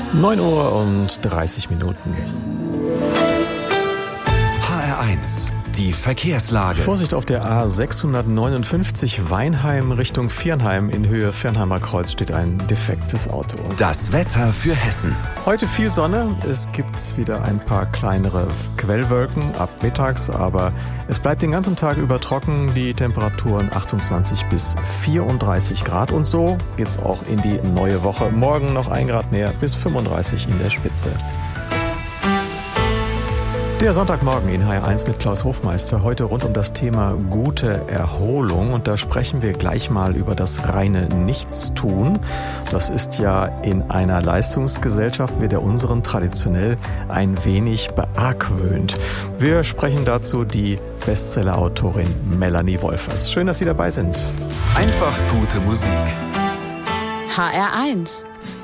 9:30 Uhr. HR1, die Verkehrslage. Vorsicht auf der A659 Weinheim Richtung Viernheim. In Höhe Viernheimer Kreuz steht ein defektes Auto. Das Wetter für Hessen. Heute viel Sonne. Es gibt wieder ein paar kleinere Quellwolken ab mittags, aber es bleibt den ganzen Tag über trocken. Die Temperaturen 28 bis 34 Grad. Und so geht's auch in die neue Woche. Morgen noch 1 Grad mehr bis 35 in der Spitze. Der Sonntagmorgen in HR1 mit Klaus Hofmeister. Heute rund um das Thema gute Erholung. Und da sprechen wir gleich mal über das reine Nichtstun. Das ist ja in einer Leistungsgesellschaft wie der unseren traditionell ein wenig beargwöhnt. Wir sprechen dazu die Bestsellerautorin Melanie Wolfers. Schön, dass Sie dabei sind. Einfach gute Musik. HR1.